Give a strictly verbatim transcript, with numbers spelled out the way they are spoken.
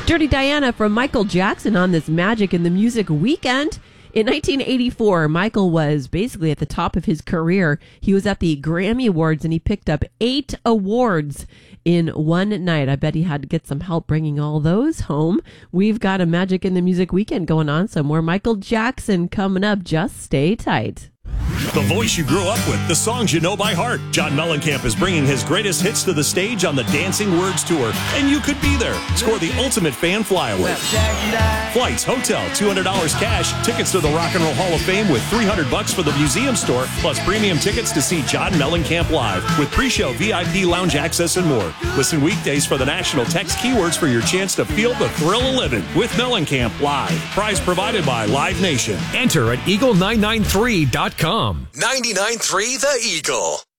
Dirty Diana from Michael Jackson on this Magic in the Music weekend. In nineteen eighty-four, Michael was basically at the top of his career. He was at the Grammy Awards and he picked up eight awards in one night. I bet he had to get some help bringing all those home. We've got a Magic in the Music weekend going on. Some more Michael Jackson coming up. Just stay tight. The voice you grew up with, the songs you know by heart. John Mellencamp is bringing his greatest hits to the stage on the Dancing Words Tour, and you could be there. Score the ultimate fan flyaway. Flights, hotel, two hundred dollars cash, tickets to the Rock and Roll Hall of Fame with three hundred bucks for the museum store, plus premium tickets to see John Mellencamp live with pre-show V I P lounge access and more. Listen weekdays for the national text keywords for your chance to feel the thrill of living with Mellencamp live. Prize provided by Live Nation. Enter at eagle nine nine three dot com. ninety-nine point three The Eagle.